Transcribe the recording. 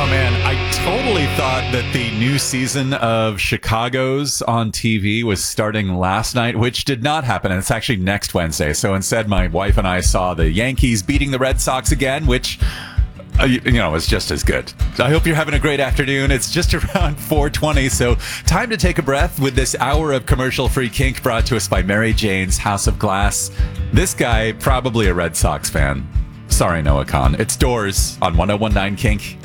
Oh man, I totally thought that the new season of Chicago's on TV was starting last night, which did not happen. And it's actually next Wednesday. So instead, my wife and I saw the Yankees beating the Red Sox again, which, was just as good. I hope you're having a great afternoon. It's just around 4:20, so time to take a breath with this hour of commercial-free kink brought to us by Mary Jane's House of Glass. This guy, probably a Red Sox fan. Sorry, Noah Khan. It's Doors on 1019 Kink.